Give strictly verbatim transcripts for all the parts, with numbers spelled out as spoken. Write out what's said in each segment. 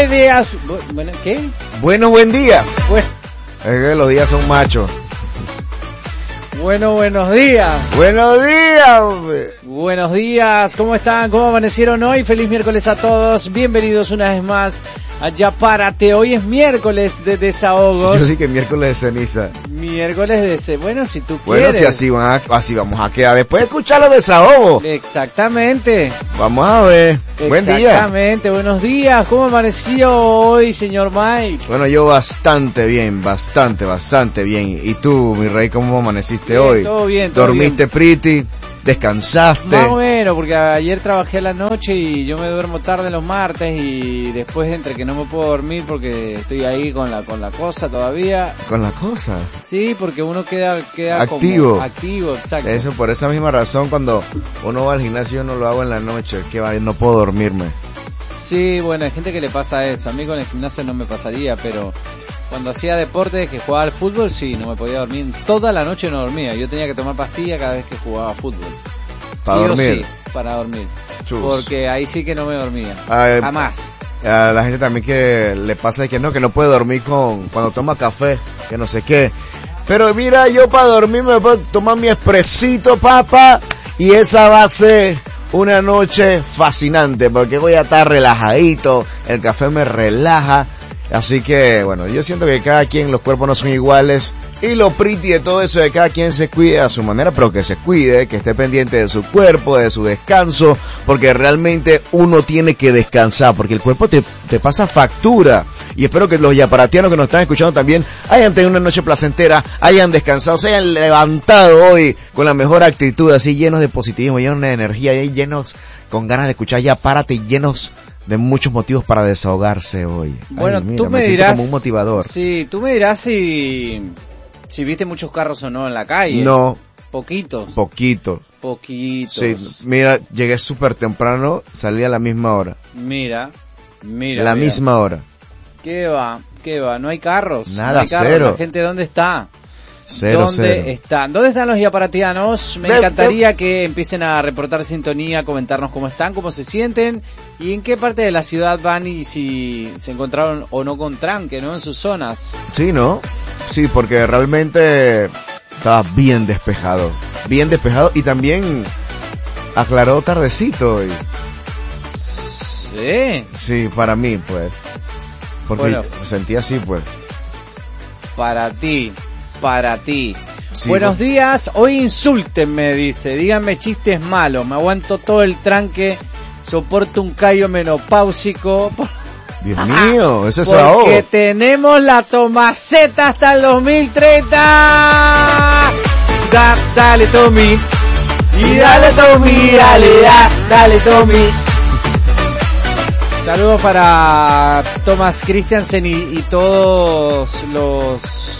días. Bueno, ¿qué? Bueno, buen día. Pues, es que los días son machos. Bueno, buenos días. Buenos días, hombre. Buenos días, ¿cómo están? ¿Cómo amanecieron hoy? Feliz miércoles a todos. Bienvenidos una vez más a Ya Párate. Hoy es miércoles de desahogos. Yo sí que miércoles de ceniza. Miércoles de ese. Bueno, si tú bueno, quieres. Bueno, si así, van a, así vamos a quedar. Después de escuchar los desahogos. Exactamente. Vamos a ver. Buen día. Exactamente, buenos días. ¿Cómo amaneció hoy, señor Mike? Bueno, yo bastante bien, bastante, bastante bien. ¿Y tú, mi rey, cómo amaneciste bien, hoy? Todo bien, todo ¿Dormiste bien. pretty? ¿Descansaste? Más o menos, porque ayer trabajé a la noche y yo me duermo tarde los martes y después entre que no me puedo dormir porque estoy ahí con la con la cosa todavía. ¿Con la cosa? Sí, porque uno queda queda activo. Como activo, exacto. Eso, por esa misma razón, cuando uno va al gimnasio yo no lo hago en la noche, que va, no puedo dormirme. Sí, bueno, hay gente que le pasa eso. A mí con el gimnasio no me pasaría, pero cuando hacía deporte, que jugaba al fútbol, sí, no me podía dormir. Toda la noche no dormía. Yo tenía que tomar pastilla cada vez que jugaba fútbol. ¿Para sí dormir? O sí, para dormir. Chus. Porque ahí sí que no me dormía. Ay, Jamás. A la gente también que le pasa que no, que no puede dormir con cuando toma café, que no sé qué. Pero mira, yo para dormir me puedo tomar mi expresito, papá, y esa va a ser una noche fascinante, porque voy a estar relajadito, el café me relaja. Así que, bueno, yo siento que cada quien, los cuerpos no son iguales, y lo pretty de todo eso de cada quien se cuide a su manera, pero que se cuide, que esté pendiente de su cuerpo, de su descanso, porque realmente uno tiene que descansar, porque el cuerpo te, te pasa factura. Y espero que los yaparatianos que nos están escuchando también hayan tenido una noche placentera, hayan descansado, se hayan levantado hoy con la mejor actitud, así llenos de positivismo, llenos de energía, y llenos con ganas de escuchar Ya Párate, llenos de muchos motivos para desahogarse hoy. Bueno, Ay, mira, tú me, me dirás como un motivador. Sí, tú me dirás si si viste muchos carros o no en la calle. No, poquitos. Poquito. Poquitos. Sí, mira, llegué súper temprano, salí a la misma hora. Mira, mira. La mira. misma hora. ¿Qué va? ¿Qué va? No hay carros. Nada, no hay carros. cero. La gente, ¿dónde está? Cero, ¿Dónde cero. están? ¿Dónde están los yaparatianos? Me de, encantaría de... que empiecen a reportar sintonía, comentarnos cómo están, cómo se sienten y en qué parte de la ciudad van y si se encontraron o no con tranque, ¿no? En sus zonas. Sí, ¿no? Sí, porque realmente estaba bien despejado. Bien despejado y también aclaró tardecito hoy. Sí. Sí, para mí, pues. Porque bueno, sentí así, pues. Para ti. Para ti. Sí, Buenos vos... días, hoy insúltenme, dice, díganme chistes malos, me aguanto todo el tranque, soporto un callo menopáusico. Dios mío, ese es Porque ahogo. tenemos la Tomaceta hasta el dos mil treinta. Da, dale Tommy. Y dale Tommy, dale, da, dale Tommy. Saludos para Thomas Christiansen y, y todos los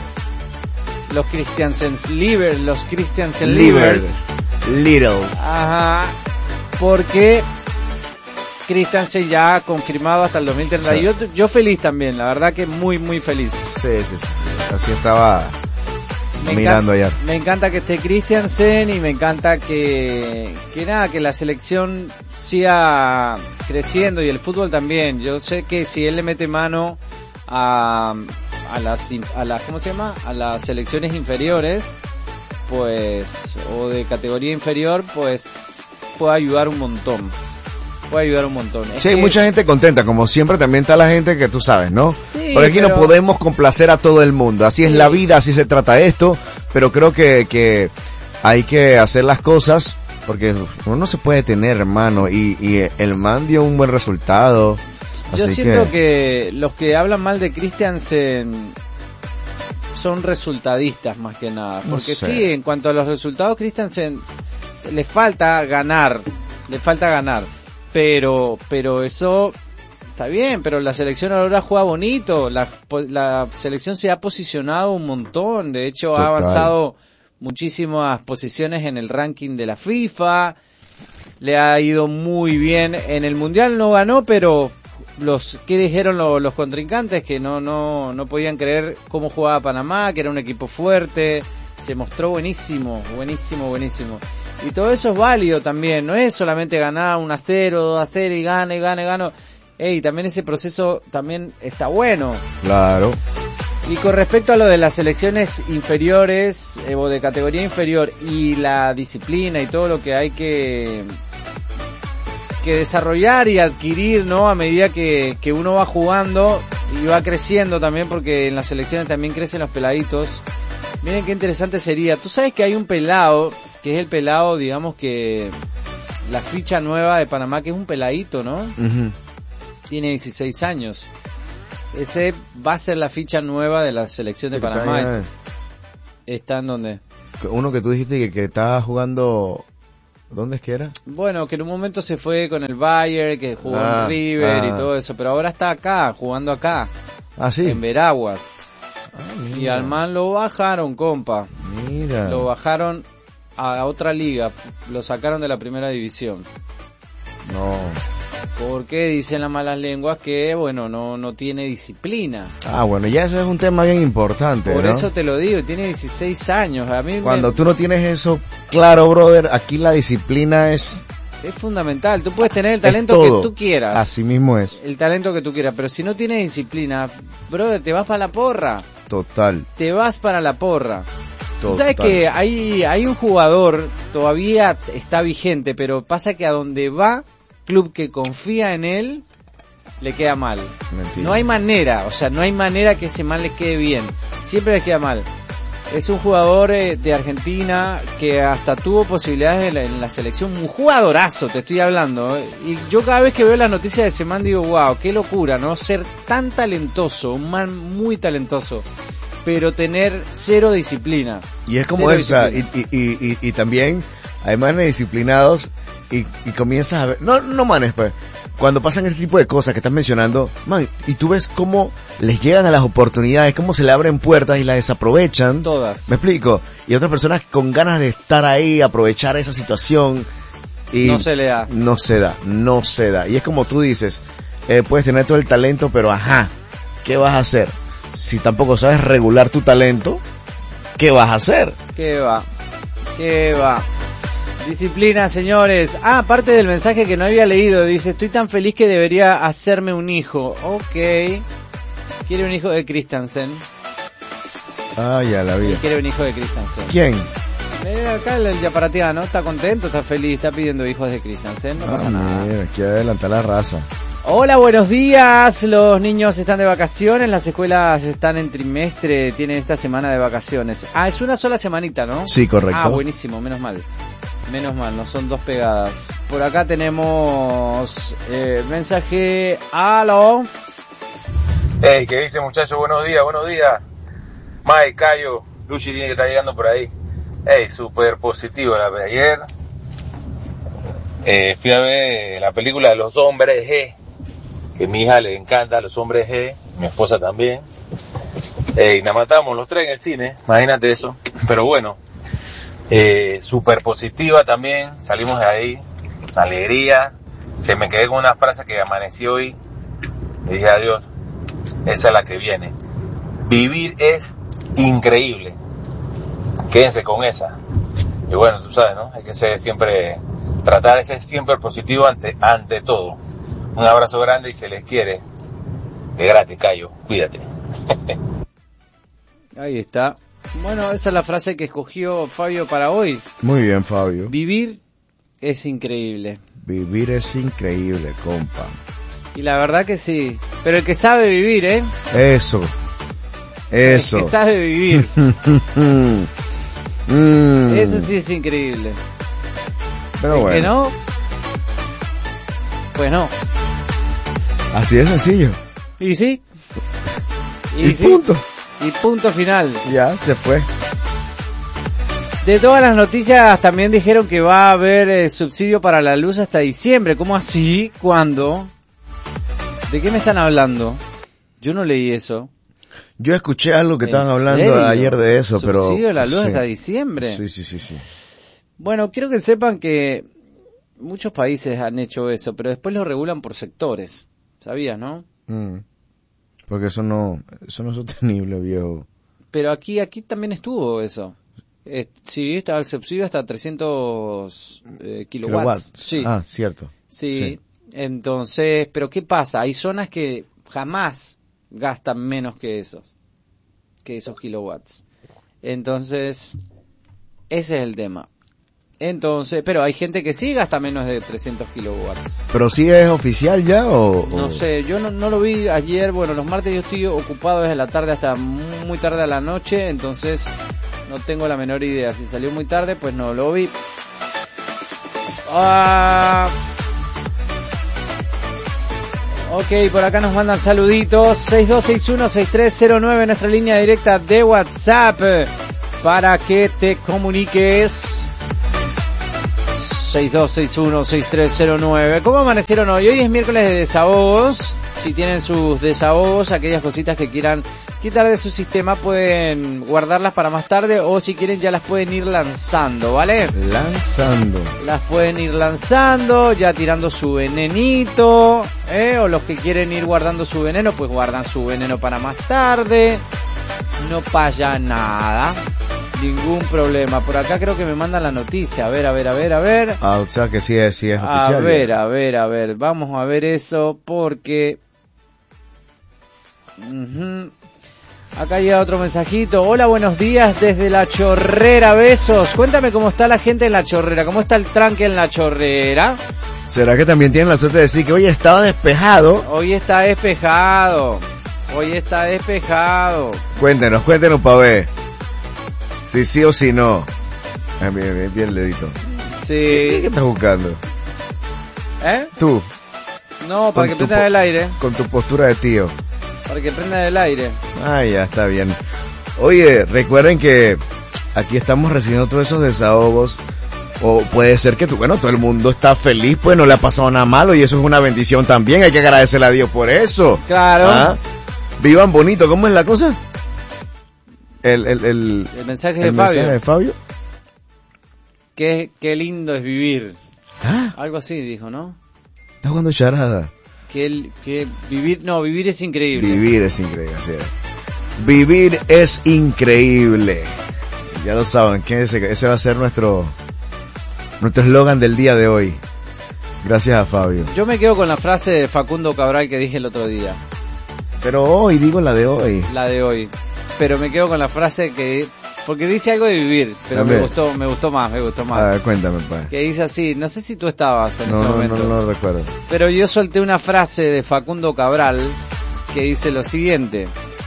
los Christiansen Livers, los Christiansen Livers. Littles. Ajá. Porque Christiansen ya ha confirmado hasta el dos mil treinta. Sí. Yo, yo feliz también, la verdad que muy, muy feliz. Sí, sí, sí. Así estaba me mirando encanta, ayer. Me encanta que esté Christiansen y me encanta que, que nada, que la selección siga creciendo y el fútbol también. Yo sé que si él le mete mano a, a las, a las, ¿cómo se llama? A las selecciones inferiores, pues, o de categoría inferior, pues, puede ayudar un montón. Puede ayudar un montón. Es sí, hay que... mucha gente contenta, como siempre también está la gente que tú sabes, ¿no? Sí, porque aquí pero... no podemos complacer a todo el mundo, así sí. es la vida, así se trata esto, pero creo que, que hay que hacer las cosas, porque uno no se puede tener, hermano, y, y el man dio un buen resultado. Yo siento que... que los que hablan mal de Christiansen son resultadistas más que nada, porque no sé. Sí, en cuanto a los resultados, Christiansen le falta ganar, le falta ganar. Pero, pero eso está bien, pero la selección ahora juega bonito, la, la selección se ha posicionado un montón, de hecho Total. ha avanzado muchísimas posiciones en el ranking de la FIFA, le ha ido muy bien en el Mundial, no ganó, pero los que dijeron los, los contrincantes que no, no, no podían creer cómo jugaba Panamá, que era un equipo fuerte, se mostró buenísimo, buenísimo, buenísimo. Y todo eso es válido también, no es solamente ganar uno a cero, dos a cero y gana y gana y gana. Ey, también ese proceso también está bueno. Claro. Y con respecto a lo de las selecciones inferiores eh, o de categoría inferior y la disciplina y todo lo que hay que que desarrollar y adquirir, ¿no? A medida que, que uno va jugando y va creciendo también, porque en las selecciones también crecen los peladitos. Miren qué interesante sería. Tú sabes que hay un pelado, que es el pelado, digamos que la ficha nueva de Panamá, que es un peladito, ¿no? Uh-huh. Tiene dieciséis años. Ese va a ser la ficha nueva de la selección de Panamá. Está, ¿Está en dónde? Uno que tú dijiste que, que estaba jugando... ¿Dónde es que era? Bueno, que en un momento se fue con el Bayern, que jugó ah, en River ah. y todo eso, pero ahora está acá, jugando acá. Ah, sí. En Veraguas. Ah, y al man lo bajaron, compa. Mira. Lo bajaron a otra liga, lo sacaron de la primera división. No. Porque dicen las malas lenguas que, bueno, no no tiene disciplina. Ah, bueno, ya eso es un tema bien importante, Por ¿no? eso te lo digo, tiene dieciséis años. A mí Cuando me... tú no tienes eso claro, brother, aquí la disciplina es... Es fundamental. Tú puedes tener el talento que tú quieras. Así mismo es. El talento que tú quieras, pero si no tienes disciplina, brother, te vas para la porra. Total. Te vas para la porra. Total. Tú sabes que hay, hay un jugador, todavía está vigente, pero pasa que a donde va, club que confía en él, le queda mal. Mentira. No hay manera, o sea, no hay manera que ese mal le quede bien. Siempre le queda mal. Es un jugador eh, de Argentina que hasta tuvo posibilidades en la, en la selección. Un jugadorazo, te estoy hablando. Eh. Y yo cada vez que veo las noticias de ese man digo, wow, qué locura, ¿no? Ser tan talentoso, un man muy talentoso, pero tener cero disciplina. Y es como esa, y, y, y, y, y también hay manes disciplinados y, y comienzas a ver, no, no manes, pues, cuando pasan ese tipo de cosas que estás mencionando, man, y tú ves cómo les llegan a las oportunidades, cómo se le abren puertas y las desaprovechan. Todas. ¿Me explico? Y otras personas con ganas de estar ahí, aprovechar esa situación. Y no se le da. No se da, no se da. Y es como tú dices, eh, puedes tener todo el talento, pero ajá, ¿qué vas a hacer? Si tampoco sabes regular tu talento, ¿qué vas a hacer? ¿Qué va? ¿Qué va? Disciplina, señores. Ah, aparte del mensaje que no había leído, dice, estoy tan feliz que debería hacerme un hijo. Ok. Quiere un hijo de Christensen. Ah, ya la vi. Quiere un hijo de Christensen. ¿Quién? Eh, acá el yaparatiano, está contento, está feliz, está pidiendo hijos de Christensen, no ah, pasa nada. Mira, quiere adelantar la raza. Hola, buenos días. Los niños están de vacaciones, las escuelas están en trimestre, tienen esta semana de vacaciones. Ah, es una sola semanita, ¿no? Sí, correcto. Ah, buenísimo, menos mal. Menos mal, no son dos pegadas. Por acá tenemos eh, mensaje. Aló. Hey, ¿qué dice, muchachos? Buenos días, buenos días. Mike, Cayo, Luchi tiene que estar llegando por ahí. Hey, súper positivo la de ayer. Eh, fui a ver la película de Los Hombres G, que a mi hija le encanta, Los Hombres G, mi esposa también. Eh, y nos matamos los tres en el cine, imagínate eso. Pero bueno, eh, súper positiva también, salimos de ahí, alegría. Se me quedé con una frase que amanecí hoy, le dije adiós, esa es la que viene. Vivir es increíble, quédense con esa. Y bueno, tú sabes, ¿no? Hay que ser siempre, tratar de ser siempre positivo ante, ante todo. Un abrazo grande y se les quiere. De gratis, Cayo, cuídate. Ahí está. Bueno, esa es la frase que escogió Fabio para hoy. Muy bien, Fabio. Vivir es increíble. Vivir es increíble, compa. Y la verdad que sí. Pero el que sabe vivir, ¿eh? Eso. Eso. El que sabe vivir. mm. Eso sí es increíble. Pero el bueno. que no, pues no. Así de sencillo. Y sí. Y, y sí. punto. Y punto final. Ya, se fue. De todas las noticias también dijeron que va a haber eh, subsidio para la luz hasta diciembre. ¿Cómo así? ¿Cuándo? ¿De qué me están hablando? Yo no leí eso. Yo escuché algo que estaban hablando serio? ayer de eso, ¿Subsidio pero... ¿Subsidio de la luz sí. hasta diciembre? Sí, sí, sí, sí. Bueno, quiero que sepan que muchos países han hecho eso, pero después lo regulan por sectores. ¿Sabías, no? Mm. Porque eso no, eso no es sostenible, viejo. Pero aquí, aquí también estuvo eso. Eh, sí, estaba el subsidio hasta trescientos eh, kilowatts. Kilowatt. Sí. Ah, cierto. Sí. Entonces, pero ¿qué pasa? Hay zonas que jamás gastan menos que esos, que esos kilowatts. Entonces, ese es el tema. Entonces, pero hay gente que sí gasta menos de trescientos kilowatts. ¿Pero sí es oficial ya o...? No o... sé, yo no, no lo vi ayer. Bueno, los martes yo estoy ocupado desde la tarde hasta muy tarde a la noche, entonces no tengo la menor idea. Si salió muy tarde, pues no lo vi. Ah... Ok, por acá nos mandan saluditos. seis dos seis uno seis tres cero nueve, nuestra línea directa de WhatsApp, para que te comuniques. seis dos seis uno seis tres cero nueve. ¿Cómo amanecieron hoy? Hoy es miércoles de desahogos. Si tienen sus desahogos, aquellas cositas que quieran quitar de su sistema, pueden guardarlas para más tarde, o si quieren ya las pueden ir lanzando, ¿vale? Lanzando. Las pueden ir lanzando, ya tirando su venenito, ¿eh? O los que quieren ir guardando su veneno, pues guardan su veneno para más tarde. No pasa nada. Ningún problema. Por acá creo que me mandan la noticia. A ver, a ver, a ver, a ver. Ah, o sea que sí es, sí es oficial. A ver, ya. a ver, a ver. Vamos a ver eso porque... Uh-huh. Acá llega otro mensajito. Hola, buenos días desde La Chorrera. Besos. Cuéntame cómo está la gente en La Chorrera. ¿Cómo está el tranque en La Chorrera? ¿Será que también tienen la suerte de decir que hoy estaba despejado? Hoy está despejado. Hoy está despejado. Cuéntenos, cuéntenos para ver. Si sí o si no. Ah, bien, bien, bien, dedito. Sí. ¿Qué, qué estás buscando? ¿Eh? Tú. No, para que tu prenda po- el aire. Con tu postura de tío. Para que prenda el aire. Ah, ya, está bien. Oye, recuerden que aquí estamos recibiendo todos esos desahogos. O puede ser que tú, bueno, todo el mundo está feliz, pues no le ha pasado nada malo y eso es una bendición también. Hay que agradecerle a Dios por eso. Claro. ¿Ah? Vivan bonito, ¿cómo es la cosa? El, el, el, El mensaje el de Fabio. mensaje de Fabio. Qué, qué lindo es vivir. Ah, Algo así dijo, ¿no? está jugando charada. Que, el, que vivir, no, vivir es increíble. Vivir es increíble, así es. Vivir es increíble. Ya lo saben, que ese, ese va a ser nuestro nuestro eslogan del día de hoy. Gracias a Fabio. Yo me quedo con la frase de Facundo Cabral que dije el otro día, Pero hoy, digo la de hoy. la de hoy. Pero me quedo con la frase que, porque dice algo de vivir, pero También. me gustó, me gustó más, me gustó A más. ver, cuéntame, pa. Que dice así, no sé si tú estabas en No, ese no, momento. no, no lo recuerdo. Pero yo solté una frase de Facundo Cabral que dice lo siguiente: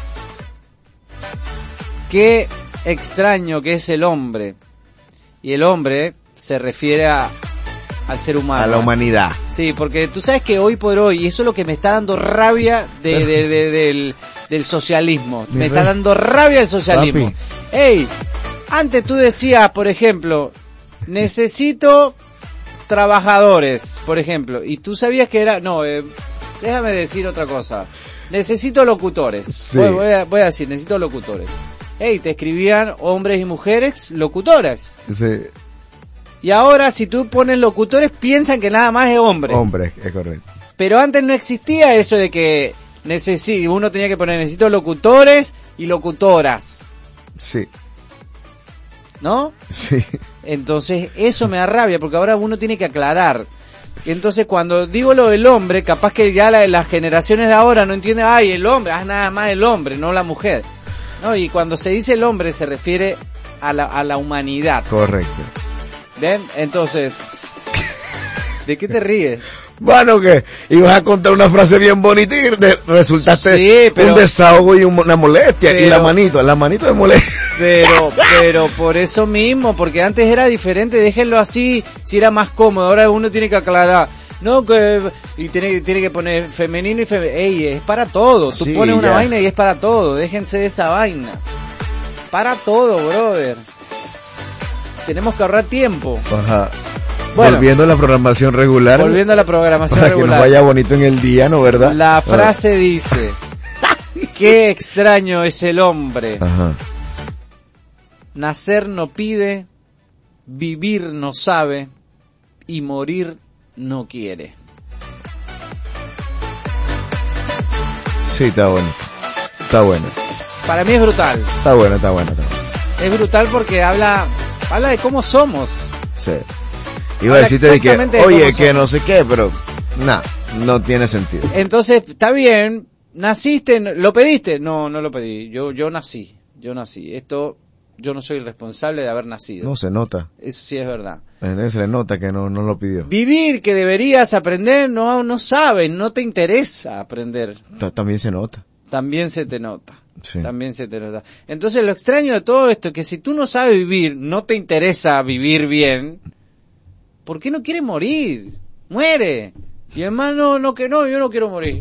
qué extraño que es el hombre. Y el hombre se refiere a, al ser humano. A la humanidad. Sí, porque tú sabes que hoy por hoy, y eso es lo que me está dando rabia de, de, de- del, del socialismo. Mi Me rey. está dando rabia el socialismo. Papi. Ey, antes tú decías, por ejemplo, necesito trabajadores, por ejemplo, y tú sabías que era, no, eh, déjame decir otra cosa. Necesito locutores. Sí. Voy, voy a, voy a decir, necesito locutores. Ey, te escribían hombres y mujeres locutores. Sí, Y ahora, si tú pones locutores, piensan que nada más es hombre. hombre, es correcto. Pero antes no existía eso de que necesi- uno tenía que poner necesito locutores y locutoras, Sí, ¿no? sí. Entonces eso me da rabia porque ahora uno tiene que aclarar. Entonces cuando digo lo del hombre, capaz que ya la- las generaciones de ahora no entienden, ay, el hombre, haz nada más el hombre, no la mujer. No, y cuando se dice el hombre se refiere a la, a la humanidad. Correcto. ¿Ven? Entonces, ¿de qué te ríes? Bueno, que ibas a contar una frase bien bonita y de- resultaste Sí, pero- un desahogo y un- una molestia. Y Pero- la manito, la manito de molestia. Pero, pero por eso mismo, porque antes era diferente, déjenlo así, si era más cómodo, ahora uno tiene que aclarar, no, que, y tiene, tiene que poner femenino y femenino, ey, es para todo, tú Sí, pones una ya. vaina y es para todo, déjense de esa vaina, para todo, brother, tenemos que ahorrar tiempo. Ajá. Bueno. Volviendo a la programación regular. Volviendo a la programación para que regular, nos vaya bonito en el día, ¿no, verdad? la frase dice, qué extraño es el hombre, Ajá. nacer no pide, vivir no sabe y morir no quiere. Sí, está bueno. Está bueno. Para mí es brutal. Está bueno, está bueno, está bueno. Es brutal porque habla habla de cómo somos. Sí. Iba a Habla decirte de que, exactamente de oye, cómo que somos. no sé qué, pero, nah. no tiene sentido. Entonces, está bien, naciste, ¿lo pediste? No, no lo pedí, yo yo nací, yo nací. Esto, yo no soy el responsable de haber nacido. No, se nota. Eso sí es verdad. Se le nota que no, no lo pidió. Vivir, que deberías aprender, no, no sabes, no te interesa aprender. T- También se nota. También se te nota. Sí. También se te nota. Entonces, lo extraño de todo esto es que si tú no sabes vivir, no te interesa vivir bien, ¿por qué no quieres morir? Muere. Y además, no, no, que no, yo no quiero morir.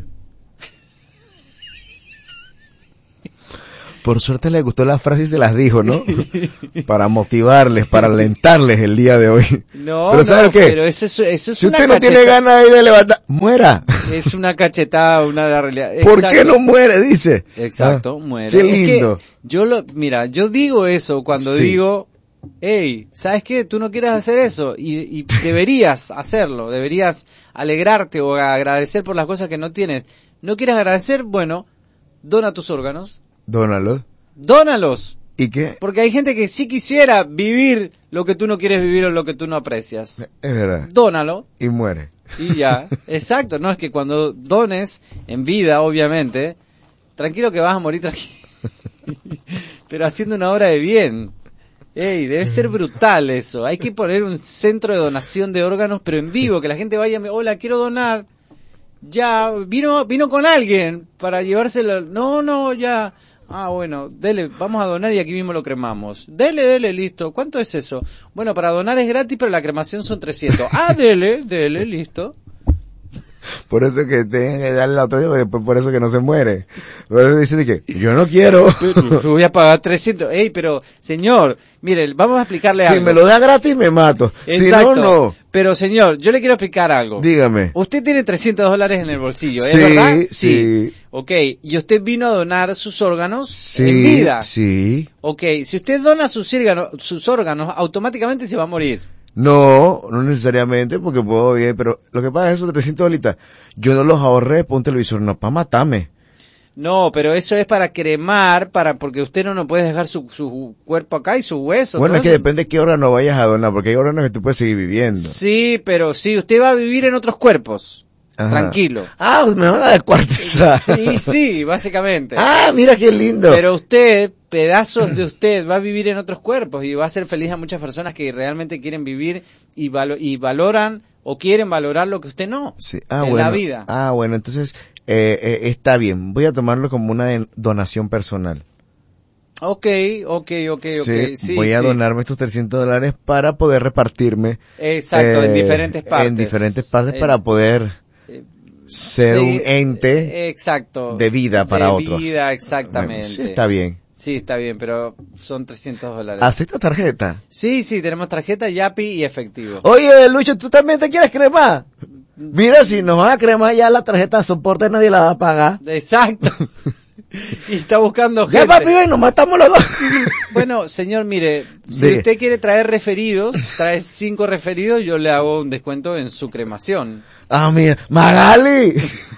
Por suerte le gustó la frase y se las dijo, ¿no? Para motivarles, para alentarles el día de hoy. No, pero ¿sabe no, qué? pero eso, es- eso es Si una usted no cacheta- tiene ganas de levantar, muera. Es una cachetada, una de la realidad. ¿Por Exacto. qué no muere? Dice. Exacto, Ah, muere. Qué Es que lindo. yo lo, mira, yo digo eso cuando Sí. digo, hey, ¿sabes qué? Tú no quieres hacer eso y, y deberías hacerlo, deberías alegrarte o agradecer por las cosas que no tienes. ¿No quieres agradecer? Bueno, dona tus órganos, Dónalo. dónalos. ¿Y qué? Porque hay gente que sí quisiera vivir lo que tú no quieres vivir o lo que tú no aprecias. Es verdad. Dónalo. Y muere. Y ya, exacto, no es que cuando dones en vida, obviamente, tranquilo que vas a morir tranquilo, pero haciendo una obra de bien. Ey, debe ser brutal eso. Hay que poner un centro de donación de órganos, pero en vivo, que la gente vaya, hola, quiero donar. Ya, vino, vino con alguien para llevárselo. No, no, ya. Ah, bueno, dele, vamos a donar y aquí mismo lo cremamos. Dele, dele, listo. ¿Cuánto es eso? Bueno, para donar es gratis, pero la cremación son trescientos. Ah, dele, dele, listo. Por eso que tienen que darle la autorización, después por eso que no se muere. Por eso dice de que yo no quiero. Pero voy a pagar trescientos. Ey, pero, señor, mire, vamos a explicarle Si algo. me lo da gratis me mato. Exacto. Si no, no. Pero, señor, yo le quiero explicar algo. Dígame. Usted tiene trescientos dólares en el bolsillo, ¿es Sí, verdad? sí. Ok, y usted vino a donar sus órganos Sí, en vida. sí. Ok, si usted dona sus órganos, sus órganos, automáticamente se va a morir. No, no necesariamente, porque puedo bien, pero lo que pasa es esos trescientos dólares, yo no los ahorré por un televisor, no, para matarme. No, pero eso es para cremar, para porque usted no nos puede dejar su, su cuerpo acá y sus huesos. Bueno, todo es que eso. depende de qué órgano vayas a donar, porque hay órganos que tú puedes seguir viviendo. Sí, pero sí, usted va a vivir en otros cuerpos. Ajá. Tranquilo. Ah, me van a descuartizar. Y sí, básicamente. Ah, mira qué lindo. Pero usted, pedazos de usted, va a vivir en otros cuerpos y va a hacer feliz a muchas personas que realmente quieren vivir y, valo- y valoran o quieren valorar lo que usted no. Sí. Ah, en bueno. la vida. Ah, bueno, entonces, eh, eh, está bien. Voy a tomarlo como una de- donación personal. Ok, ok, ok, ok. Sí, Sí, voy a sí. donarme estos trescientos dólares para poder repartirme. Exacto, en eh, diferentes partes. En diferentes partes En- para poder eh, ser sí, un ente eh, exacto. de vida para de otros. vida, exactamente. Bueno, sí, está bien. Sí, está bien, pero son trescientos dólares. ¿Acepta tarjeta? Sí, sí, tenemos tarjeta, Yapi y efectivo. Oye, Lucho, ¿tú también te quieres cremar? Mira, si nos van a cremar ya la tarjeta de soporte nadie la va a pagar. Exacto. Y está buscando gente. Ya, papi, ven, nos matamos los dos. Bueno, señor, mire, si Sí. usted quiere traer referidos, trae cinco referidos, yo le hago un descuento en su cremación. Ah, mira, Magali.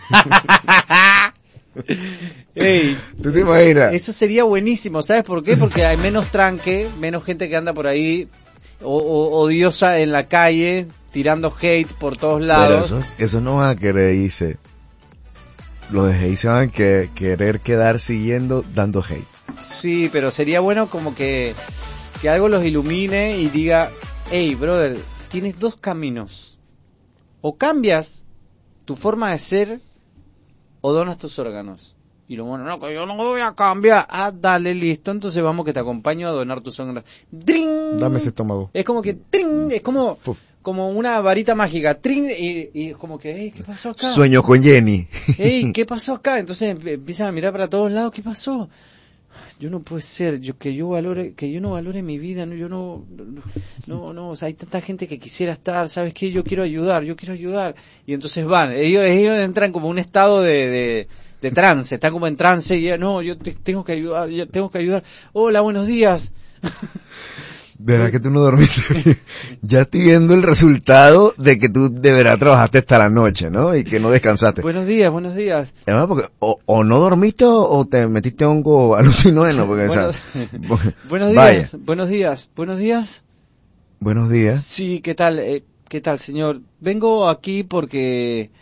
Ey, ¿Tú te imaginas? eso sería buenísimo, ¿sabes por qué? Porque hay menos tranque, menos gente que anda por ahí o, o- odiosa en la calle, tirando hate por todos Pero lados. eso, eso no van a querer irse. Los de hate se van a que- querer quedar siguiendo dando hate. Sí, pero sería bueno como que, que algo los ilumine y diga, hey, brother, tienes dos caminos. O cambias tu forma de ser o donas tus órganos. Y lo bueno, no, que yo no voy a cambiar. Ah, dale, listo, entonces vamos que te acompaño a donar tus órganos. ¡Dring! Dame ese estómago. Es como que, ¡tring! Es como, Fuf. como una varita mágica, ¡tring! Y, y es como que, hey, ¿qué pasó acá? Sueño con Jenny. Hey, ¿qué pasó acá? Entonces emp- empiezan a mirar para todos lados, ¿qué pasó? Yo no puede ser, yo que yo valore, que yo no valore mi vida, no, yo no, no, no, no, o sea, hay tanta gente que quisiera estar, ¿sabes qué? Yo quiero ayudar, yo quiero ayudar. Y entonces van, ellos, ellos entran como un estado de, de, de trance, están como en trance y ya, no, yo te- tengo que ayudar, ya tengo que ayudar. Hola, buenos días. De verdad que tú no dormiste. Ya estoy viendo el resultado de que tú de verdad trabajaste hasta la noche, ¿no? Y que no descansaste. Buenos días, buenos días. Además, porque o, o no dormiste o, o te metiste hongo alucinógeno. Porque, Bueno, o sea, Buenos vaya. días, buenos días, buenos días. Buenos días. Sí, ¿qué tal? Eh, ¿Qué tal, señor? Vengo aquí porque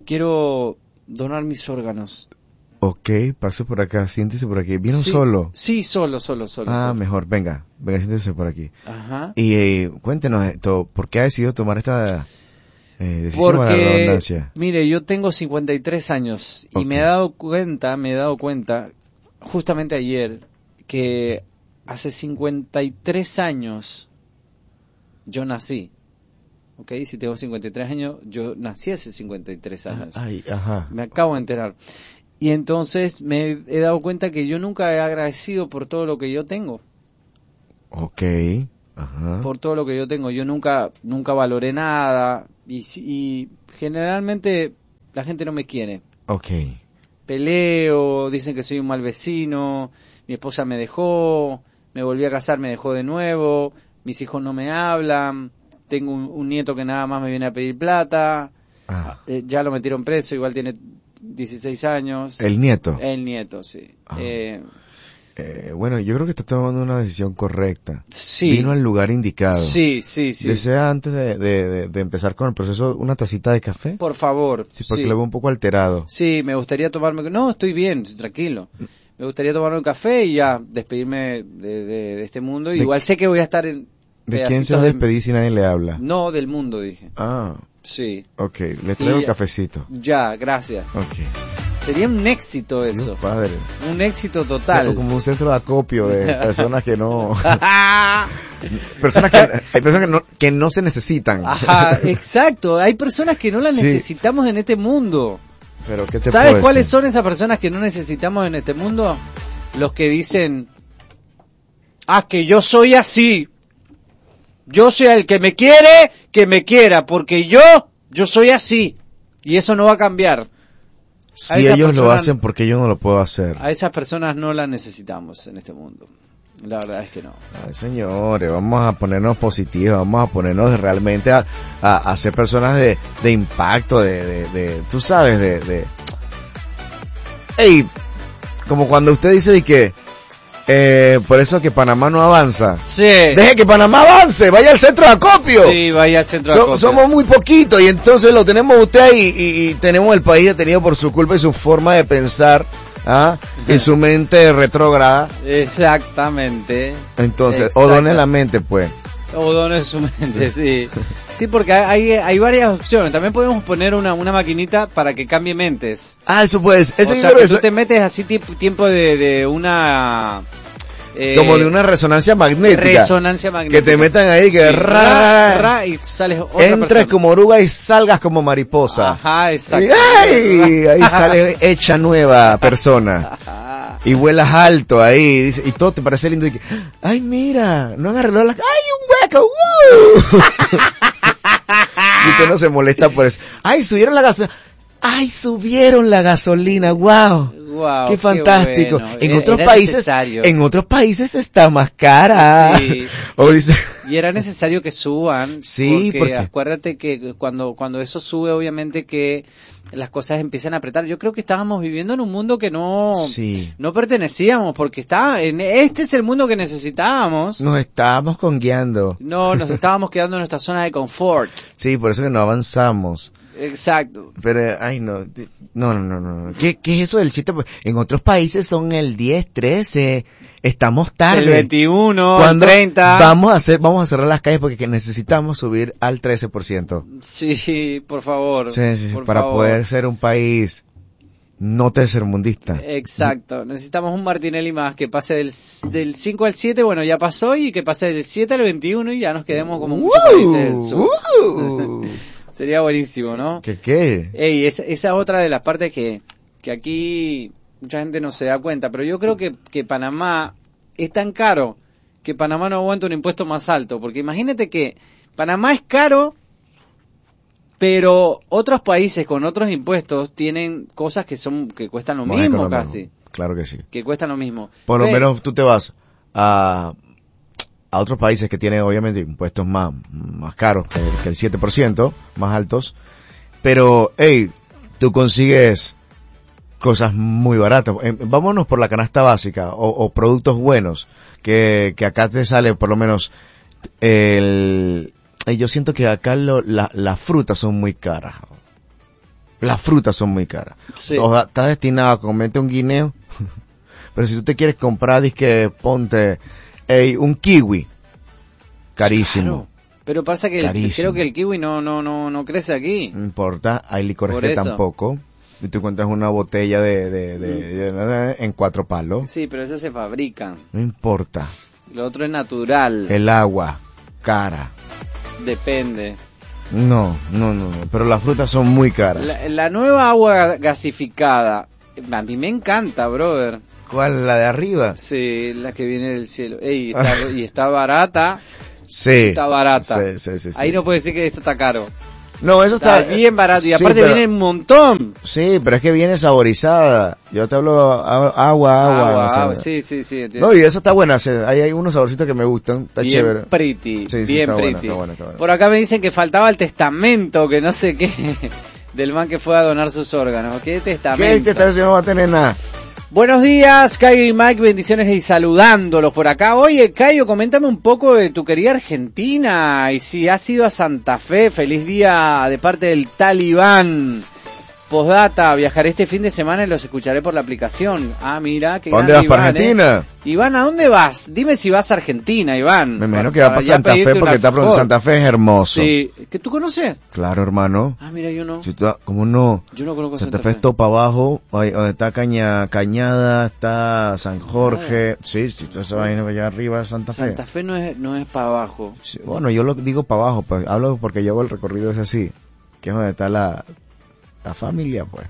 quiero donar mis órganos. Ok, pase por acá, siéntese por aquí. ¿Vino sí, solo? Sí, solo, solo, solo. Ah, solo. mejor, venga, venga, siéntese por aquí. Ajá. Y eh, cuéntenos esto, ¿por qué ha decidido tomar esta eh, decisión? Porque, a la redundancia? Mire, yo tengo cincuenta y tres años y okay. me he dado cuenta, me he dado cuenta, justamente ayer, que hace cincuenta y tres años yo nací. Ok, si tengo cincuenta y tres años, yo nací hace cincuenta y tres años. Ay, ajá. Me acabo de enterar. Y entonces me he dado cuenta que yo nunca he agradecido por todo lo que yo tengo. Ok, ajá. Por todo lo que yo tengo. Yo nunca nunca valoré nada y, y generalmente la gente no me quiere. Ok. Peleo, dicen que soy un mal vecino, mi esposa me dejó, me volví a casar, me dejó de nuevo, mis hijos no me hablan, tengo un, un nieto que nada más me viene a pedir plata, Ah. eh, ya lo metieron preso, igual tiene dieciséis años. ¿El nieto? El nieto, sí. Ah. Eh, eh, bueno, yo creo que está tomando una decisión correcta. sí. Vino al lugar indicado. Sí, sí, sí. ¿Desea antes de, de, de, de empezar con el proceso una tacita de café? Por favor. Sí, porque sí. lo veo un poco alterado. Sí, me gustaría tomarme... No, estoy bien, estoy tranquilo. Me gustaría tomarme un café y ya despedirme de, de, de este mundo. ¿De Igual sé que voy a estar en... ¿De quién se va a despedir si nadie le habla? No, del mundo, dije. Ah, Sí. ok. Le traigo Y- el cafecito. Ya, gracias. Ok. Sería un éxito eso. Dios padre. Un éxito O total. como un centro de acopio de personas que no... personas que... Hay personas que no, que no se necesitan. Ajá, exacto. Hay personas que no las Sí. necesitamos en este mundo. Pero ¿qué te ¿Sabes puedo cuáles decir? son esas personas que no necesitamos en este mundo? Los que dicen, ah, que yo soy así. Yo soy el que me quiere, que me quiera, porque yo, yo soy así. Y eso no va a cambiar. A Si esa ellos lo persona- hacen, ¿por qué yo no lo puedo hacer? A esas personas no las necesitamos en este mundo. La verdad es que no. Ay, señores, vamos a ponernos positivos, vamos a ponernos realmente a, a, a ser personas de, de impacto, de, de, de, tú sabes, de, de... Ey, como cuando usted dice de que, eh, por eso que Panamá no avanza. Sí. Deje que Panamá avance, vaya al centro de acopio. Sí, vaya al centro de So- acopio. somos muy poquitos y entonces lo tenemos usted ahí y, y tenemos el país detenido por su culpa y su forma de pensar, ¿ah? Y su mente retrógrada. Exactamente. Entonces, Exacto. o done la mente, pues. O dones su mente, sí. Sí, porque hay, hay varias opciones. También podemos poner una, una maquinita para que cambie mentes. Ah, eso pues, eso o yo sea, creo que que tú eso- te metes así tipo, tiempo de, de una... eh, como de una resonancia magnética. resonancia magnética. Que te metan ahí, que Sí, ra, ra, ra, y sales otra entres persona. como oruga y salgas como mariposa. Ajá, Y, exacto. ¡ay! Ahí sale hecha nueva persona. Ajá. Y vuelas alto ahí, dice, y todo te parece lindo. Y que, ay, mira, no han arreglado la... ¡Ay, un hueco! ¡Uh! Y usted no se molesta por eso. ¡Ay, subieron la gasolina! ¡Ay, subieron la gasolina! ¡Wow! Wow, ¡Qué fantástico! bueno. En Era- otros era países, necesario. en otros países está más cara. Sí. O dice, Y era necesario que suban. Sí, porque, porque- acuérdate que cuando, cuando eso sube, obviamente que las cosas empiezan a apretar. Yo creo que estábamos viviendo en un mundo que no, sí, no pertenecíamos, porque está, en este es el mundo que necesitábamos. nos estábamos conguiando. No, nos estábamos quedando en nuestra zona de confort. Sí, por eso que no avanzamos. Exacto. Pero, ay, no, di- no, no, no, no. ¿Qué, qué es eso del siete? En otros países son el diez, trece, estamos tarde. El veintiuno, el Cuando treinta. vamos a hacer, vamos a cerrar las calles porque que necesitamos subir al trece por ciento. Sí, por favor. Sí, sí, sí, por para favor. poder ser un país no tercermundista. Exacto, necesitamos un Martinelli más que pase del, del cinco al siete, bueno, ya pasó, y que pase del siete al veintiuno y ya nos quedemos como muchos países del sur. ¡Uh! Sería buenísimo, ¿no? ¿Qué qué? Ey, esa, esa es otra de las partes que, que aquí mucha gente no se da cuenta, pero yo creo que, que Panamá es tan caro que Panamá no aguanta un impuesto más alto, porque imagínate que Panamá es caro, pero otros países con otros impuestos tienen cosas que son que cuestan lo Más mismo económico. casi, Claro que sí. que cuestan lo mismo. Por lo Pe- menos tú te vas a, a otros países que tienen obviamente impuestos más, más caros que, que el siete por ciento, más altos, pero, hey, tú consigues cosas muy baratas. Eh, vámonos por la canasta básica o, o productos buenos, que, que acá te sale por lo menos el... eh, Yo siento que acá lo, la, las frutas son muy caras. las frutas son muy caras. Sí. O sea, estás destinado a comerte un guineo, pero si tú te quieres comprar, disque, ponte, ey, un kiwi, carísimo. Claro. Pero pasa que el, creo que el kiwi no no no no crece aquí. No importa, hay licores que tampoco. Y tú encuentras una botella de, de, de, de, de, de en cuatro palos. Sí, pero eso se fabrica. No importa. Lo otro es natural. El agua, cara. Depende. No, no, no, no. Pero las frutas son muy caras. La, la nueva agua gasificada, a mí me encanta, brother. ¿Cuál? ¿La de arriba? Sí, la que viene del cielo. Ey, está, y está barata. Sí. Está barata. Sí, sí, sí, sí. Ahí no puede decir que eso está caro. No, eso está, está bien barato y sí, aparte pero, viene un montón. Sí, pero es que viene saborizada. Yo te hablo agua, agua, agua, no sé. agua sí, sí, sí. Entiendo. No, y esa está buena. Ahí hay unos saborcitos que me gustan. Está bien chévere. Pretty, sí, sí, bien está pretty. Buena, está buena, está buena. Por acá me dicen que faltaba el testamento, que no sé qué, del man que fue a donar sus órganos. ¿Qué testamento? ¿Qué testamento? No va a tener nada. Buenos días, Cayo y Mike, bendiciones y saludándolos por acá. Oye, Cayo, coméntame un poco de tu querida Argentina y si has ido a Santa Fe. Feliz día de parte del Talibán. Postdata, viajaré este fin de semana y los escucharé por la aplicación. Ah, mira, qué ¿Dónde vas, Iván, para Argentina? Eh. Iván, ¿a dónde vas? Dime si vas a Argentina, Iván. Me imagino para, que va para Santa Fe porque está por Santa Fe es hermoso. Sí, ¿que tú conoces? Claro, hermano. Ah, mira, yo no. Si tú, ¿cómo no? Yo no conozco Santa, Santa Fe. Fe. Es todo para abajo, donde está Caña, Cañada, está San Jorge. Ah. Sí, si tú se va allá arriba es Santa Fe. Santa Fe no es, no es para abajo. Sí, bueno, yo lo digo para abajo, pues, hablo porque llevo el recorrido es así, que es donde está la, la familia, pues.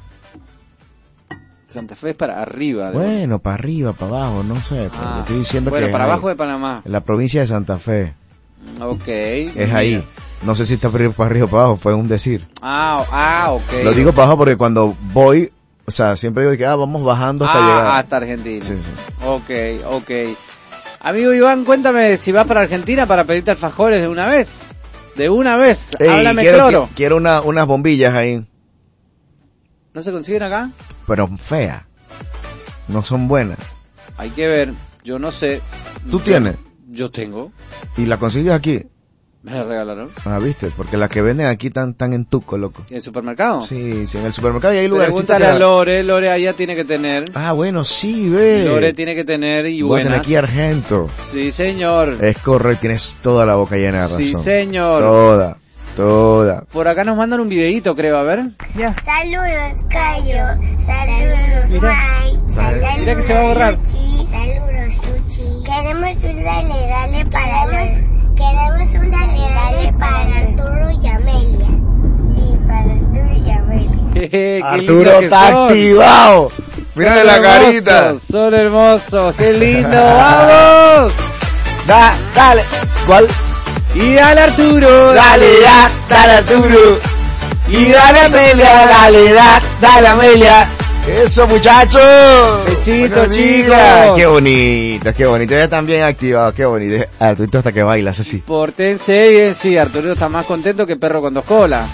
Santa Fe es para arriba. Bueno, para arriba, para abajo, no sé. Ah, estoy diciendo bueno, que para ahí, abajo de Panamá. En la provincia de Santa Fe. Ok. Es mira. Ahí. No sé si está para arriba o para abajo, fue un decir. Ah, ah, ok. Lo digo para abajo porque cuando voy, o sea, siempre digo que ah, vamos bajando hasta ah, llegar. hasta Argentina. Sí, sí. Ok, ok. Amigo Iván, cuéntame si vas para Argentina para pedirte alfajores de una vez. De una vez. Ey, Háblame quiero, cloro. Quiero una, unas bombillas ahí. ¿No se consiguen acá? Pero feas. No son buenas. Hay que ver, yo no sé. ¿Tú yo, tienes? Yo tengo. ¿Y la consigues aquí? Me la regalaron. Ah, ¿viste? Porque las que venden aquí están tan en tuco, loco. ¿En el supermercado? Sí, sí, en el supermercado y hay lugares. Pregúntale a Lore, Lore allá tiene que tener. Ah, bueno, sí, ve. Lore tiene que tener y Voy buenas. a tener aquí Argento. Sí, señor. Es correcto, tienes toda la boca llena de razón. Sí, señor. Toda, toda. Por acá nos mandan un videíto, creo, a ver. Ya. Saludos, Cayo. Saludos, Mike. Saludos, mira que se va a borrar. Luchi. Saludos, Luchi. Queremos un dale, dale para los... Queremos un dale, dale para Arturo y Amelia. Sí, para Arturo y Amelia. Qué Arturo está son. activado. Mírale la carita. Son hermosos, qué lindo, vamos. Da, dale. ¿Cuál? Y dale Arturo. Dale, da, dale Arturo. Y dale Amelia, dale, da, dale Amelia. Eso, muchachos. Besito, chicos. Qué bonito, qué bonito. Ya están bien activados, qué bonito. Arturito hasta que bailas así. Pórtense bien, sí, Arturito está más contento que perro con dos colas.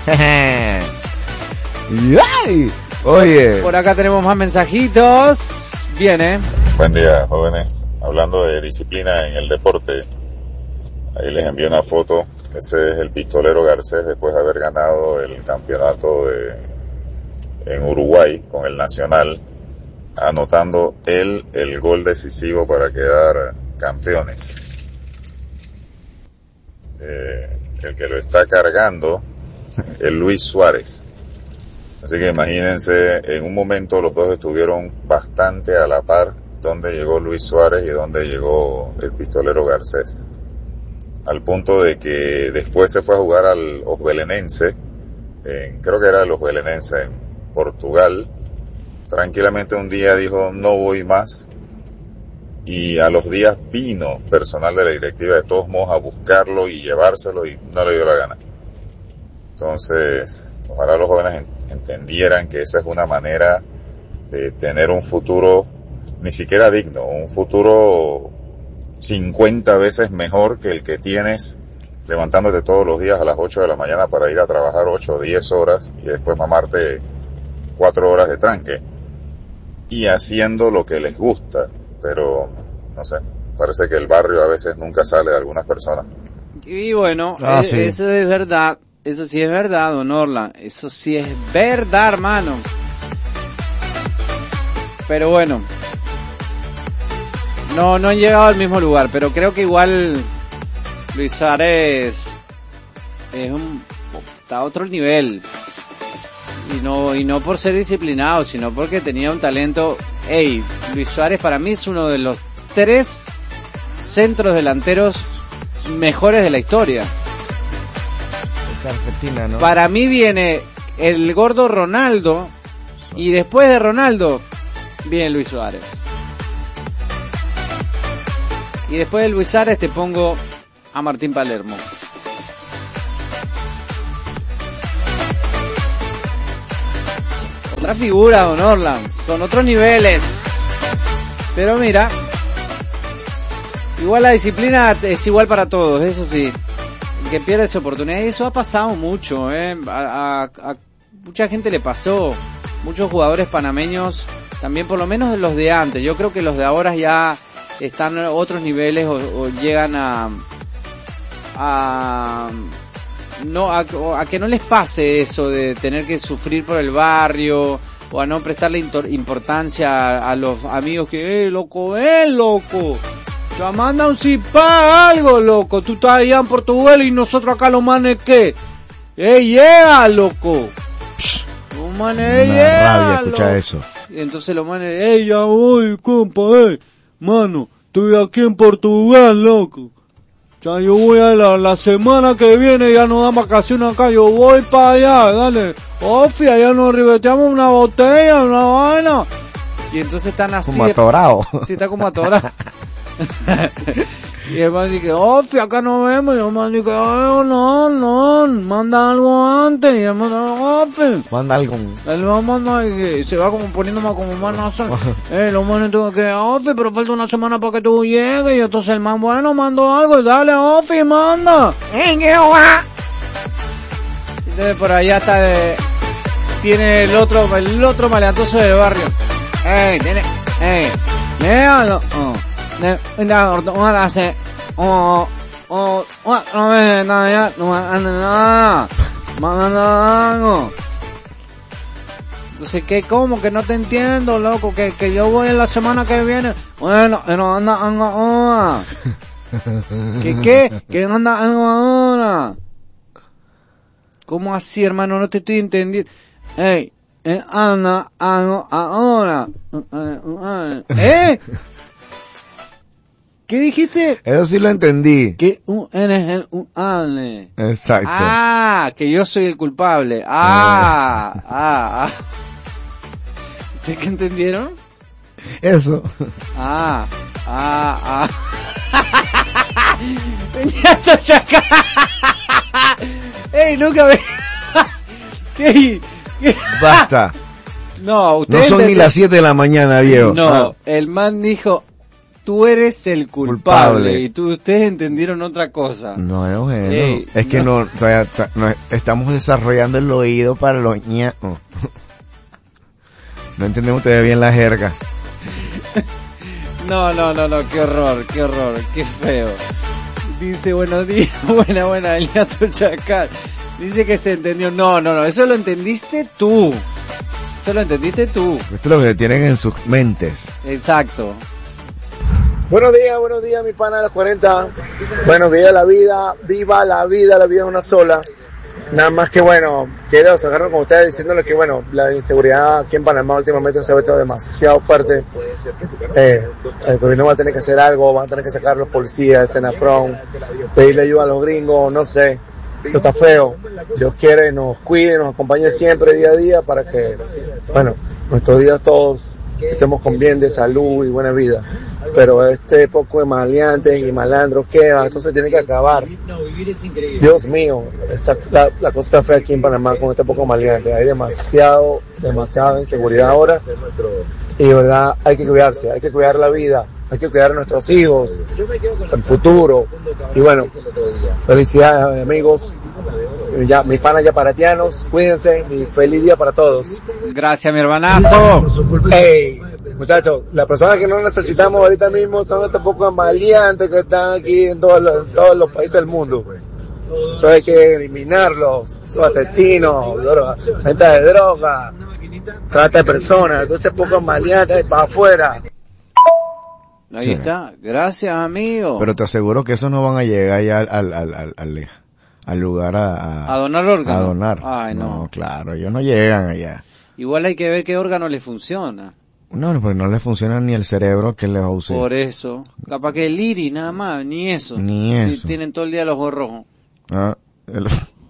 ¡Ay! Oye. Por acá tenemos más mensajitos. Viene. Buen día, jóvenes. Hablando de disciplina en el deporte, ahí les envié una foto. Ese es el pistolero Garcés después de haber ganado el campeonato de en Uruguay con el Nacional, anotando él el gol decisivo para quedar campeones. Eh, el que lo está cargando es Luis Suárez. Así que imagínense, en un momento los dos estuvieron bastante a la par, donde llegó Luis Suárez y donde llegó el pistolero Garcés. Al punto de que después se fue a jugar al Osbelenense, eh, creo que era el Osbelenense en Portugal. Tranquilamente un día dijo no voy más, y a los días vino personal de la directiva de todos modos a buscarlo y llevárselo y no le dio la gana. Entonces ojalá los jóvenes entendieran que esa es una manera de tener un futuro ni siquiera digno, un futuro cincuenta veces mejor que el que tienes levantándote todos los días a las ocho de la mañana para ir a trabajar ocho o diez horas y después mamarte cuatro horas de tranque y haciendo lo que les gusta. Pero no sé, parece que el barrio a veces nunca sale de algunas personas. Y bueno, ah, eh, sí. eso es verdad. Eso sí es verdad, don Orlan. Eso sí es verdad, hermano. Pero bueno. No, no han llegado al mismo lugar. Pero creo que igual Luis Suárez es un, está a otro nivel. Y no, y no por ser disciplinado, sino porque tenía un talento. Ey, Luis Suárez para mí es uno de los tres centros delanteros mejores de la historia. Es Argentina, ¿no? Para mí viene el gordo Ronaldo y después de Ronaldo viene Luis Suárez. Y después de Luis Suárez te pongo a Martín Palermo. Otra figura, don Orlan, son otros niveles. Pero mira, igual la disciplina es igual para todos, eso sí. El que pierde esa oportunidad, y eso ha pasado mucho, ¿eh? A, a, a mucha gente le pasó, muchos jugadores panameños, también por lo menos los de antes. Yo creo que los de ahora ya están a otros niveles o, o llegan a... a no a, a que no les pase eso de tener que sufrir por el barrio o a no prestarle importancia a, a los amigos que, eh, loco, eh, loco, ya manda un zipa, algo, loco, tú estás allá en Portugal y nosotros acá los manes, ¿qué? Eh, llega, loco, Psh, los manes, Una llega, rabia escuchar loco. eso. Y entonces los manes, eh, ya voy, compa, eh, mano, estoy aquí en Portugal, loco. Ya yo voy a la, la semana que viene, ya nos dan vacaciones acá, yo voy para allá, dale, Ofi, allá nos ribeteamos una botella, una vaina. Y entonces están así. Como atorado. Sí, está como atorado. Y el man dice, Ofi, acá nos vemos, y el man dice, oh, no, no, manda algo antes, y el man dice, Ofi. Manda algo. El man manda y se va como poniendo más como más nazo. Eh, los manes tuvo que, Ofi, pero falta una semana para que tú llegues, y entonces el man, bueno, mando algo, dale, Ofi, manda. Eh, qué guay. Entonces por allá está de, tiene el otro, el otro maleantoso del barrio. Ey, tiene, ey, léalo, oh. De, no, no hace, oh, oh, oh, no me nada ya, no me nada, nada. Entonces, ¿qué? ¿Cómo? Que no te entiendo, loco, que, que yo voy en la semana que viene. Bueno, no anda, anda, ahora. ¿Qué, qué? Que no anda, ahora. ¿Cómo así, hermano? No te estoy entendiendo. Ey, eh, anda, anda, ahora. ¿Eh? ¿Qué dijiste? Eso sí lo entendí. Que un eres el culpable. Exacto. Ah, que yo soy el culpable. Ah, ah, ah. ¿Ustedes qué entendieron? Eso. Ah, ah, ah. Venía a chacar. Ey, nunca me... ¿Qué? ¿Qué? Basta. No, No ustedes son ni entendieron- las siete de la mañana, viejo. No, Ah. el man dijo, tú eres el culpable, Culpable. y tú, ustedes entendieron otra cosa. No, Eugenio. Ey, es que no. no, o sea, ta- no, estamos desarrollando el oído para los ña. No. No entendemos ustedes bien la jerga. No, no, no, no, qué horror, qué horror, qué feo. Dice, buenos días, buena, buena, el gato chacal. Dice que se entendió. No, no, no, eso lo entendiste tú. Eso lo entendiste tú. Esto es lo que tienen en sus mentes. Exacto. Buenos días, buenos días, mi pana de los cuarenta. Bueno, viva la vida, viva la vida, la vida es una sola. Nada más que bueno, quiero sacarlo con ustedes diciéndoles que bueno, la inseguridad aquí en Panamá últimamente se ha vuelto demasiado fuerte. Eh, el gobierno va a tener que hacer algo, van a tener que sacar los policías, el Senafrón, pedirle ayuda a los gringos, no sé. Esto está feo. Dios quiere, nos cuide, nos acompañe siempre día a día para que, bueno, nuestros días todos estemos con bien de salud y buena vida. Pero este poco de maleantes y malandros que va, esto se tiene que acabar. Dios mío, esta, la, la cosa está fea aquí en Panamá con este poco maleante. Hay demasiado, demasiada inseguridad ahora. Y de verdad hay que cuidarse, hay que cuidar la vida, hay que cuidar a nuestros hijos, el futuro. Y bueno, felicidades amigos, ya, mis panas yaparatianos, cuídense y feliz día para todos. Gracias, mi hermanazo. Hey, muchachos, las personas que no necesitamos ahorita mismo son estos pocos maleantes que están aquí en todos los, todos los países del mundo. Eso hay que eliminarlos, los asesinos, droga, venta de droga, trata de personas, entonces pocos maleantes para afuera. Ahí Sí. está, gracias amigo. Pero te aseguro que esos no van a llegar ya al, al, al, al, al, al lugar a, a, a donar órganos. a donar. Ay, no. no, claro, ellos no llegan allá. Igual hay que ver qué órgano les funciona. No, porque no les funciona ni el cerebro que les va a usar. Por eso. Capaz que el iris nada más, ni eso. Ni Sí, eso. tienen todo el día los ojos rojos. Ah, el-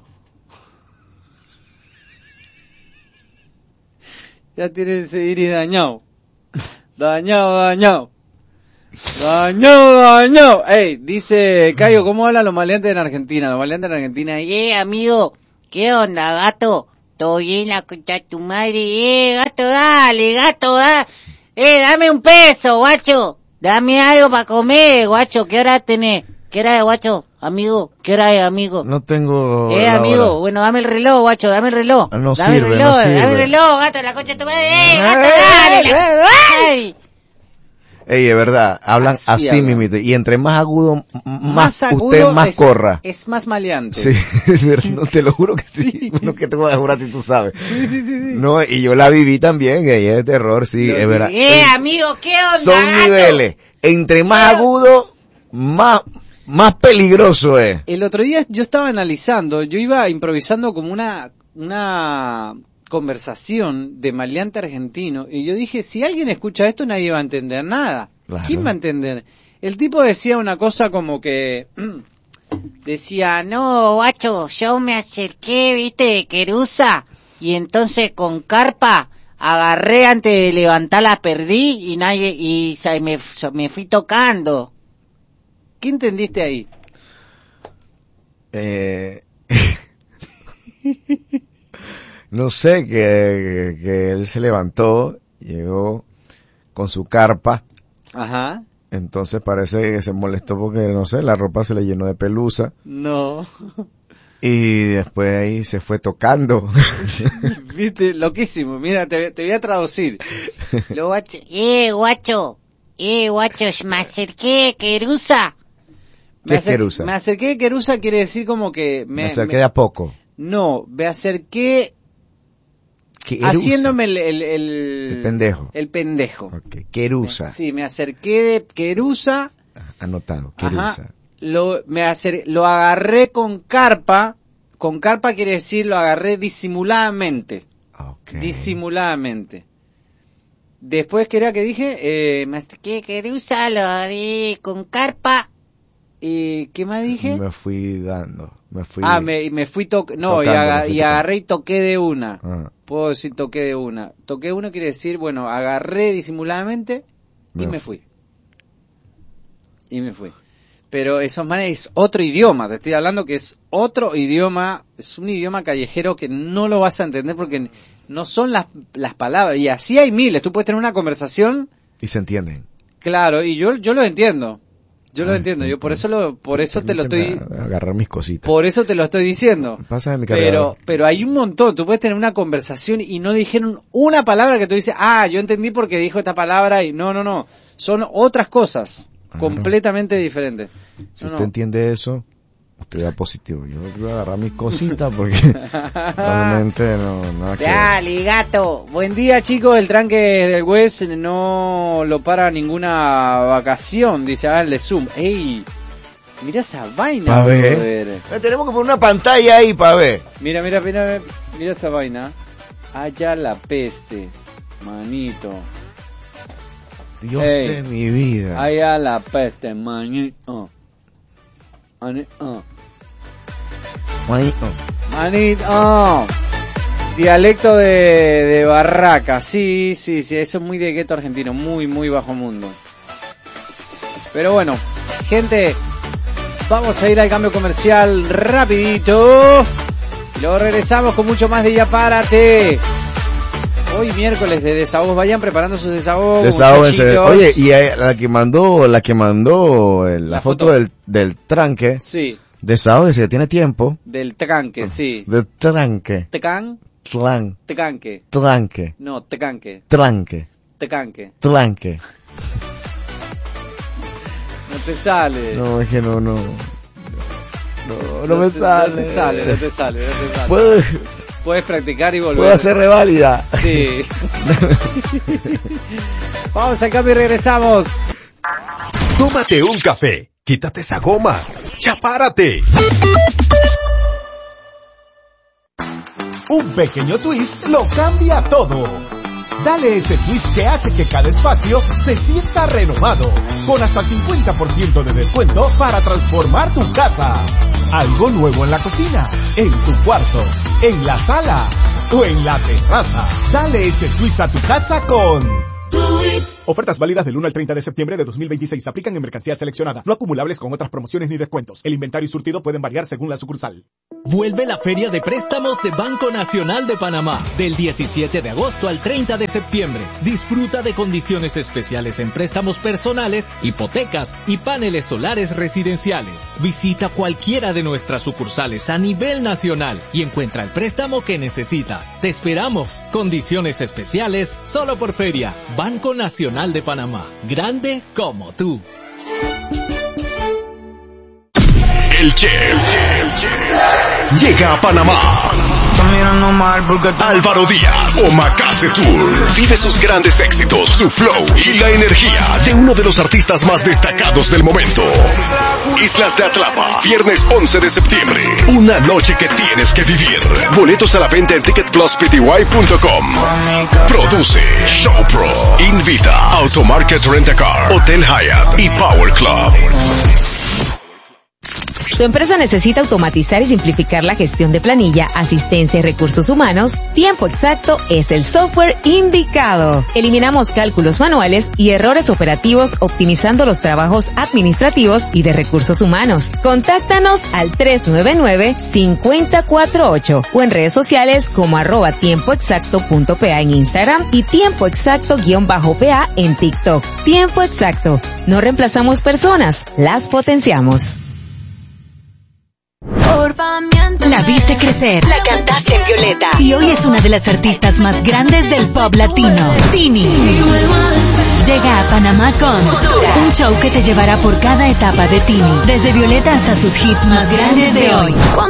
Ya tienen ese iris dañado. Dañado, dañado. Dañado, dañado. Ey, dice Cayo, ¿cómo hablan los maleantes en Argentina? Los maleantes en Argentina. Eh, amigo, ¿qué onda, gato? ¿Todo bien la concha de tu madre? Eh, gato, dale, gato, da. Eh, dame un peso, guacho. Dame algo para comer, guacho. ¿Qué hora tenés? ¿Qué hora es, guacho? Amigo, ¿qué hora es, amigo? no tengo... Eh, la amigo, hora. bueno, dame el reloj, guacho, dame el reloj. Ah, no dame sirve, el reloj, no dame sirve. el reloj, gato, la concha de tu madre. Eh, gato, Eh, dale. eh, la- Ay. Ey, de verdad, hablan Así así, hablan. mismito. Y entre más agudo, m- más, Más agudo usted más es, corra. es más maleante. Sí, es verdad, no, te lo juro que sí. Sí. Bueno, que te voy a jurar y tú sabes. Sí, sí, sí, sí. No, y yo la viví también, que es de terror, sí, Lo es verdad. Eh, En- amigo, ¿qué onda, son gato? niveles. Entre más agudo, más, más peligroso es. El otro día yo estaba analizando, yo iba improvisando como una, una conversación de maleante argentino, y yo dije, si alguien escucha esto nadie va a entender nada. Claro. ¿Quién va a entender? El tipo decía una cosa como que... Decía, no, guacho, yo me acerqué, viste, de Querusa, y entonces con carpa agarré antes de levantarla, perdí, y nadie, y sa- me, me fui tocando. ¿Qué entendiste ahí? Eh, no sé, que, que él se levantó, llegó con su carpa, Ajá. entonces parece que se molestó porque, no sé, la ropa se le llenó de pelusa, No. y después ahí se fue tocando. Viste, loquísimo. Mira, te, te voy a traducir. Lo guacho, eh, guacho, eh, guacho, me acerqué, Querusa. ¿Qué es Querusa? Me acerqué, Querusa quiere decir como que me, Me acerqué me- de a poco. no, me acerqué Querusa. haciéndome el, el, el, El pendejo. El pendejo. Ok, Querusa. Sí, me acerqué de Querusa. Anotado, Ajá. Querusa. Lo, me acer, lo agarré con carpa. Con carpa quiere decir lo agarré disimuladamente. Ok. Disimuladamente. Después, ¿qué era que dije? Eh, me acerqué, Querusa, lo agarré con carpa. ¿Y qué más dije? Me fui dando, me fui... Ah, me, me fui toc... No, y, tocando, aga- me fui y tocando. agarré y toqué de una. Ah, Puedo decir toqué de una. Toqué de una quiere decir, bueno, agarré disimuladamente y Me me fui. Y me fui. Pero esos manes es otro idioma, te estoy hablando que es otro idioma, es un idioma callejero que no lo vas a entender porque no son las, las palabras. Y así hay miles, tú puedes tener una conversación, y se entienden. claro, y yo yo lo entiendo. Yo lo Ay, entiendo, yo por ay, eso lo por eso te lo estoy Permíteme agarrar mis cositas. por eso te lo estoy diciendo. Pásame mi Pero, cargador. pero hay un montón, tú puedes tener una conversación y no dijeron una palabra que tú dices, ah, yo entendí porque dijo esta palabra y no, no, no, son otras cosas, Claro. completamente diferentes. Si No, usted no. entiende eso, usted va positivo. Yo voy a agarrar mis cositas porque realmente no, nada que ver. Dale, gato. Buen día, chicos. El tranque del West no lo para ninguna vacación, dice ah, el de Zoom. Ey, mira esa vaina, Pa' ver. brother. Eh, Tenemos que poner una pantalla ahí para ver. Mira, mira, mira, mira esa vaina. Allá la peste, manito. Dios Ey. de mi vida. Allá la peste, manito. Manito. Ay, oh. Manito. Dialecto de, de Barraca. Sí, sí, sí. Eso es muy de gueto argentino. Muy, muy bajo mundo. Pero bueno, gente, vamos a ir al cambio comercial rapidito. Y luego regresamos con mucho más de Ya Párate. Hoy miércoles de desahogos. Vayan preparando sus desahogos. Desahóguense. muchachitos. Oye, y eh, la que mandó, la que mandó eh, la, La foto, foto. del, del tranque, Sí, desahóguense, tiene tiempo. del tranque, sí. Del tranque, Tecan, tlan, tecanque. tranque, No, tecanque, tranque, tecanque. tranque. No te sale. No, es que no, no. no, no me sale. No te sale, no te sale, no te sale. ¿Puedo, Puedes practicar y volver. ¿Puedo hacer reválida? Sí. Vamos al cambio y regresamos. Tómate un café, quítate esa goma, chapárate. Un pequeño twist lo cambia todo. Dale ese twist que hace que cada espacio se sienta renovado, con hasta cincuenta por ciento de descuento para transformar tu casa. Algo nuevo en la cocina, en tu cuarto, en la sala o en la terraza. Dale ese twist a tu casa con... Ofertas válidas del uno al treinta de septiembre de dos mil veintiséis. Aplican en mercancía seleccionada, no acumulables con otras promociones ni descuentos. El inventario y surtido pueden variar según la sucursal. Vuelve la Feria de Préstamos de Banco Nacional de Panamá, del diecisiete de agosto al treinta de septiembre. Disfruta de condiciones especiales en préstamos personales, hipotecas y paneles solares residenciales. Visita cualquiera de nuestras sucursales a nivel nacional y encuentra el préstamo que necesitas. Te esperamos. Condiciones especiales solo por Feria. Banco Nacional de Panamá. Grande como tú. El Che, el Che, el Che llega a Panamá. Álvaro Díaz, Omakase Tour. Vive sus grandes éxitos, su flow y la energía de uno de los artistas más destacados del momento. Islas de Atlapa, viernes once de septiembre. Una noche que tienes que vivir. Boletos a la venta en ticket plus p t y punto com. Produce Showpro. Invita Automarket Rent-A-Car, Hotel Hyatt y Power Club. ¿Tu empresa necesita automatizar y simplificar la gestión de planilla, asistencia y recursos humanos? Tiempo Exacto es el software indicado. Eliminamos cálculos manuales y errores operativos, optimizando los trabajos administrativos y de recursos humanos. Contáctanos al tres nueve nueve, cinco cero cuatro ocho o en redes sociales como arroba tiempoexacto.pa en Instagram y tiempo exacto-pa en TikTok. Tiempo Exacto. No reemplazamos personas, las potenciamos. La viste crecer, la cantaste en Violeta y hoy es una de las artistas más grandes del pop latino. Tini llega a Panamá con un show que te llevará por cada etapa de Tini, desde Violeta hasta sus hits más grandes de hoy.